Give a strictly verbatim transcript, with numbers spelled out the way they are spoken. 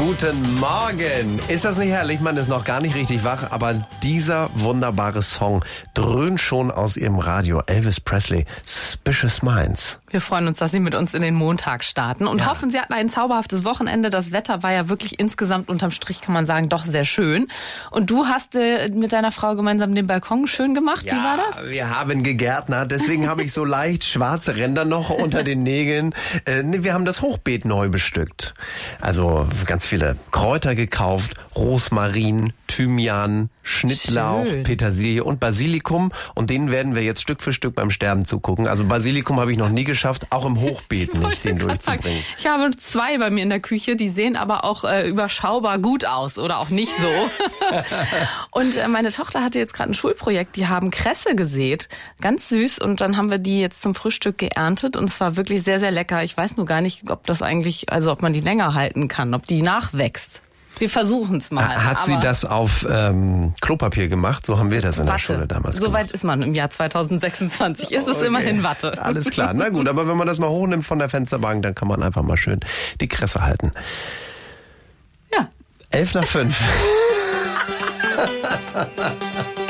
Guten Morgen. Ist das nicht herrlich? Man ist noch gar nicht richtig wach, aber dieser wunderbare Song dröhnt schon aus Ihrem Radio. Elvis Presley, Suspicious Minds. Wir freuen uns, dass Sie mit uns in den Montag starten und ja. hoffen, Sie hatten ein zauberhaftes Wochenende. Das Wetter war ja wirklich insgesamt unterm Strich, kann man sagen, doch sehr schön. Und du hast äh, mit deiner Frau gemeinsam den Balkon schön gemacht. Ja, wie war das? Wir haben gegärtnert, deswegen habe ich so leicht schwarze Ränder noch unter den Nägeln. Äh, wir haben das Hochbeet neu bestückt. Also ganz viele Kräuter gekauft, Rosmarin, Thymian, Schnittlauch, Schön. Petersilie und Basilikum. Und denen werden wir jetzt Stück für Stück beim Sterben zugucken. Also Basilikum habe ich noch nie geschafft, auch im Hochbeet nicht, den durchzubringen. Sagen, ich habe zwei bei mir in der Küche, die sehen aber auch äh, überschaubar gut aus oder auch nicht so. Und äh, meine Tochter hatte jetzt gerade ein Schulprojekt, die haben Kresse gesät, ganz süß. Und dann haben wir die jetzt zum Frühstück geerntet und es war wirklich sehr, sehr lecker. Ich weiß nur gar nicht, ob das eigentlich, also ob man die länger halten kann, ob die nachwächst. Wir versuchen es mal. Hat sie das auf ähm, Klopapier gemacht? So haben wir das in Watte. der Schule damals gemacht. So weit gemacht. ist man im Jahr zweitausendsechsundzwanzig. Ist es okay. Immerhin Watte. Alles klar. Na gut, aber wenn man das mal hochnimmt von der Fensterbank, dann kann man einfach mal schön die Kresse halten. Ja. Elf nach fünf.